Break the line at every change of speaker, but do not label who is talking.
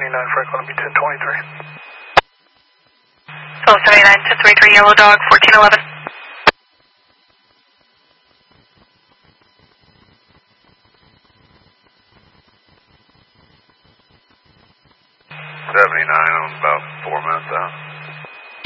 79, Frank, on be 1023.
So 79, 1023, Yellow Dog, 1411.
'79 on about 4 minutes out.